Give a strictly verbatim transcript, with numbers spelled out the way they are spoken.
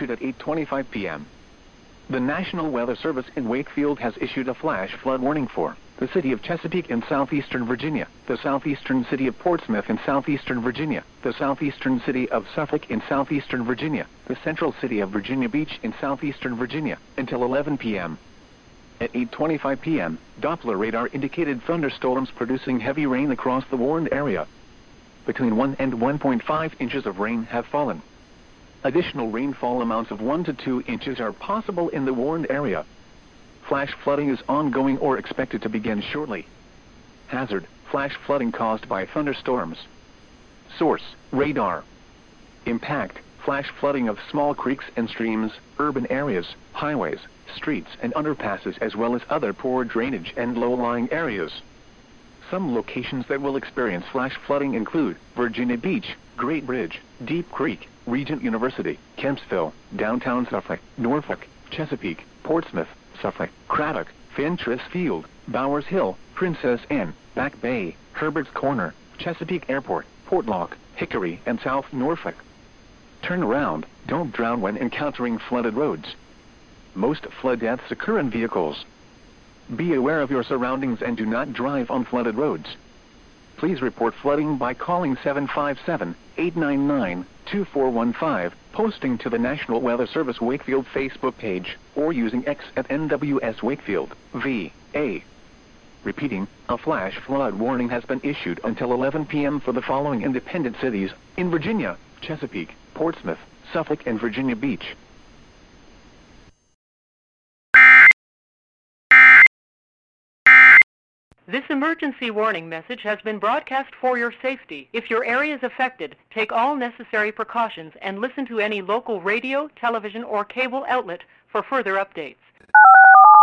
issued at eight twenty-five p m The National Weather Service in Wakefield has issued a flash flood warning for the city of Chesapeake in southeastern Virginia, the southeastern city of Portsmouth in southeastern Virginia, the southeastern city of Suffolk in southeastern Virginia, the central city of Virginia Beach in southeastern Virginia, until eleven p m At eight twenty-five p m, Doppler radar indicated thunderstorms producing heavy rain across the warned area. Between one and one point five inches of rain have fallen. Additional rainfall amounts of one to two inches are possible in the warned area. Flash flooding is ongoing or expected to begin shortly. Hazard: flash flooding caused by thunderstorms. Source: radar. Impact: flash flooding of small creeks and streams, urban areas, highways, streets and underpasses, as well as other poor drainage and low-lying areas. Some locations that will experience flash flooding include Virginia Beach, Great Bridge, Deep Creek, Regent University, Kempsville, downtown Suffolk, Norfolk, Chesapeake, Portsmouth, Suffolk, Craddock, Fentress Field, Bowers Hill, Princess Anne, Back Bay, Herbert's Corner, Chesapeake Airport, Portlock, Hickory, and South Norfolk. Turn around, don't drown when encountering flooded roads. Most flood deaths occur in vehicles. Be aware of your surroundings and do not drive on flooded roads. Please report flooding by calling seven five seven, eight nine nine, two four one five, posting to the National Weather Service Wakefield Facebook page, or using X at N W S Wakefield, V A. Repeating, a flash flood warning has been issued until eleven p m for the following independent cities in Virginia: Chesapeake, Portsmouth, Suffolk, and Virginia Beach. This emergency warning message has been broadcast for your safety. If your area is affected, take all necessary precautions and listen to any local radio, television, or cable outlet for further updates.